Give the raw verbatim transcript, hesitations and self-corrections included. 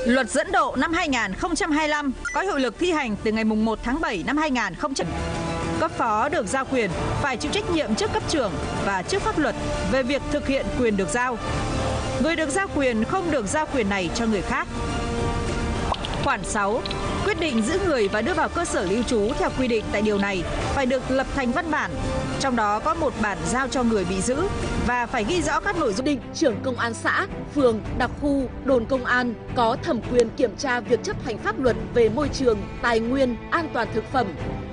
Luật dẫn độ năm hai nghìn không trăm hai mươi lăm có hiệu lực thi hành từ ngày mùng một tháng bảy năm hai nghìn không trăm. Cấp phó được giao quyền phải chịu trách nhiệm trước cấp trưởng và trước pháp luật về việc thực hiện quyền được giao. Người được giao quyền không được giao quyền này cho người khác. Khoản sáu. Quyết định giữ người và đưa vào cơ sở lưu trú theo quy định tại điều này phải được lập thành văn bản, trong đó có một bản giao cho người bị giữ và phải ghi rõ các nội dung. Định trưởng công an xã, phường, đặc khu, đồn công an có thẩm quyền kiểm tra việc chấp hành pháp luật về môi trường, tài nguyên, an toàn thực phẩm,